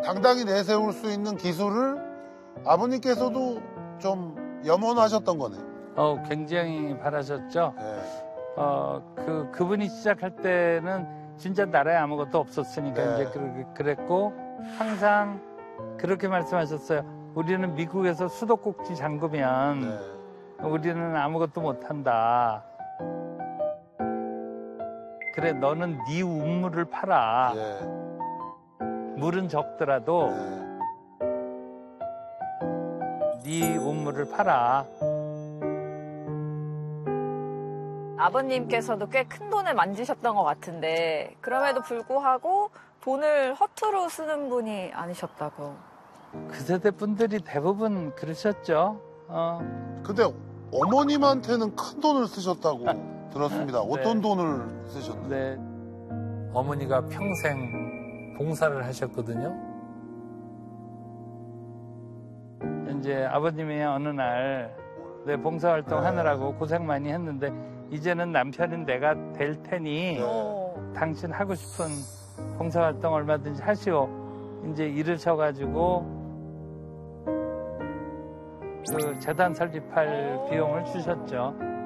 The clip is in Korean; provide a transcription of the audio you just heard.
당당히 내세울 수 있는 기술을 아버님께서도 좀 염원하셨던 거네. 굉장히 바라셨죠. 네. 그분이 시작할 때는 진짜 나라에 아무것도 없었으니까 네. 이제 그랬고 항상 그렇게 말씀하셨어요. 우리는 미국에서 수도꼭지 잠그면 네. 우리는 아무것도 못한다. 그래, 너는 네 우물을 팔아. 네. 물은 적더라도 네. 네 우물을 팔아. 아버님께서도 꽤 큰 돈을 만지셨던 것 같은데 그럼에도 불구하고 돈을 허투루 쓰는 분이 아니셨다고. 그 세대 분들이 대부분 그러셨죠. 근데 어머님한테는 큰 돈을 쓰셨다고 들었습니다. 어떤 돈을 쓰셨나요? 네. 어머니가 평생 봉사를 하셨거든요. 이제 아버님이 어느 날 내 봉사활동 하느라고 고생 많이 했는데 이제는 남편은 내가 될 테니 당신 하고 싶은 봉사활동 얼마든지 하시오. 이제 이러셔가지고 그 재단 설립할 비용을 주셨죠.